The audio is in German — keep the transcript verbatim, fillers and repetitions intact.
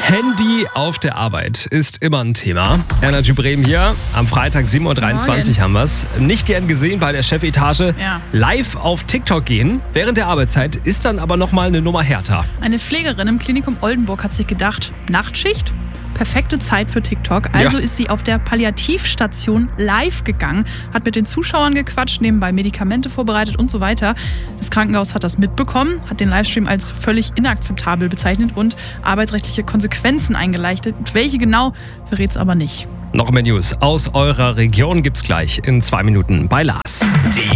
Handy auf der Arbeit ist immer ein Thema. Energy Bremen hier. Am Freitag sieben Uhr dreiundzwanzig haben wir es. Nicht gern gesehen bei der Chefetage. Ja. Live auf TikTok gehen während der Arbeitszeit ist dann aber nochmal eine Nummer härter. Eine Pflegerin im Klinikum Oldenburg hat sich gedacht, Nachtschicht? Perfekte Zeit für TikTok. Also Ja. ist sie auf der Palliativstation live gegangen, hat mit den Zuschauern gequatscht, nebenbei Medikamente vorbereitet und so weiter. Das Krankenhaus hat das mitbekommen, hat den Livestream als völlig inakzeptabel bezeichnet und arbeitsrechtliche Konsequenzen eingeleitet. Welche genau, verrät es aber nicht. Noch mehr News aus eurer Region gibt's gleich in zwei Minuten bei Lars.